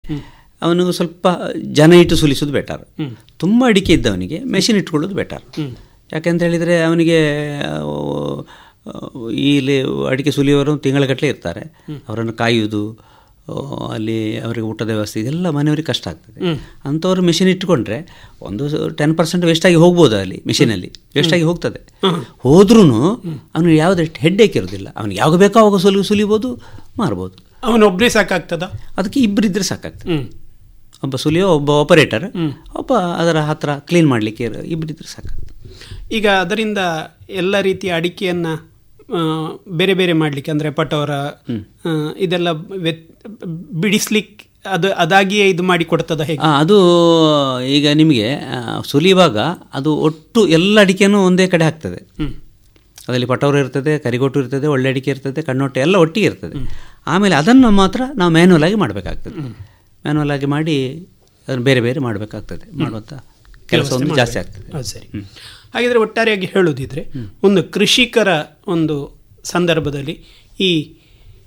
ಅವನಿಗೆ ಸ್ವಲ್ಪ ಜನ ಇಟ್ಟು ಸುಲಿಸೋದು ಬೆಟರ್. ತುಂಬ ಅಡಿಕೆ ಇದ್ದವನಿಗೆ ಮೆಷಿನ್ ಇಟ್ಕೊಳ್ಳೋದು ಬೆಟರ್. ಯಾಕೆಂತ ಹೇಳಿದರೆ ಅವನಿಗೆ ಇಲ್ಲಿ ಅಡಿಕೆ ಸುಲಿಯೋರು ತಿಂಗಳಗಟ್ಟಲೆ ಇರ್ತಾರೆ. ಅವರನ್ನು ಕಾಯುವುದು, ಅಲ್ಲಿ ಅವರಿಗೆ ಊಟದ ವ್ಯವಸ್ಥೆ ಇದೆಲ್ಲ ಮನೆಯವರಿಗೆ ಕಷ್ಟ ಆಗ್ತದೆ. ಅಂಥವ್ರು ಮೆಷಿನ್ ಇಟ್ಕೊಂಡ್ರೆ ಒಂದು 10% ವೇಸ್ಟಾಗಿ ಹೋಗ್ಬೋದು. ಅಲ್ಲಿ ಮೆಷಿನಲ್ಲಿ ವೇಸ್ಟಾಗಿ ಹೋಗ್ತದೆ. ಹೋದ್ರೂ ಅವನಿಗೆ ಯಾವುದೇ ಹೆಡ್ಡೇಕ್ ಇರೋದಿಲ್ಲ. ಅವನಿಗೆ ಯಾವಾಗ ಬೇಕೋ ಅವಾಗ ಸುಲಿಬೋದು, ಮಾರ್ಬೋದು. ಅವನೊಬ್ಬನೇ ಸಾಕಾಗ್ತದ? ಅದಕ್ಕೆ ಇಬ್ಬರಿದ್ರೆ ಸಾಕಾಗ್ತದೆ. ಒಬ್ಬ ಸುಲಿಯೋ, ಒಬ್ಬ ಆಪರೇಟರ್, ಒಬ್ಬ ಅದರ ಹತ್ರ ಕ್ಲೀನ್ ಮಾಡಲಿಕ್ಕೆ ಇಬ್ಬರಿದ್ರೆ ಸಾಕಾಗ್ತದೆ. ಈಗ ಅದರಿಂದ ಎಲ್ಲ ರೀತಿಯ ಅಡಿಕೆಯನ್ನು ಬೇರೆ ಬೇರೆ ಮಾಡಲಿಕ್ಕೆ ಅಂದರೆ ಪಟೋರ ಇದೆಲ್ಲ ಬಿಡಿಸ್ಲಿಕ್ಕೆ ಅದಾಗಿಯೇ ಇದು ಮಾಡಿ ಕೊಡ್ತದ ಹೇಗೆ? ಅದು ಈಗ ನಿಮಗೆ ಸುಲಿಯುವಾಗ ಅದು ಒಟ್ಟು ಎಲ್ಲ ಅಡಿಕೆನೂ ಒಂದೇ ಕಡೆ ಹಾಕ್ತದೆ. ಅದರಲ್ಲಿ ಪಟೋರ ಇರ್ತದೆ, ಕರಿಗೋಟು ಇರ್ತದೆ, ಒಳ್ಳೆ ಅಡಿಕೆ ಇರ್ತದೆ, ಕಣ್ಣೊಟ್ಟೆ ಎಲ್ಲ ಒಟ್ಟಿಗೆ ಇರ್ತದೆ. ಆಮೇಲೆ ಅದನ್ನು ಮಾತ್ರ ನಾವು ಮ್ಯಾನ್ಯಲ್ ಆಗಿ ಮಾಡಬೇಕಾಗ್ತದೆ. ಮ್ಯಾನ್ಯಲ್ ಆಗಿ ಮಾಡಿ ಅದನ್ನು ಬೇರೆ ಬೇರೆ ಮಾಡಬೇಕಾಗ್ತದೆ. ಮಾಡುವಂಥ ಕೆಲಸ ಒಂದು ಜಾಸ್ತಿ ಆಗ್ತದೆ. ಸರಿ. ಹಾಗಿದ್ರೆ ಒಟ್ಟಾರೆಯಾಗಿ ಹೇಳೋದಿದ್ರೆ ಒಂದು ಕೃಷಿಕರ ಒಂದು ಸಂದರ್ಭದಲ್ಲಿ ಈ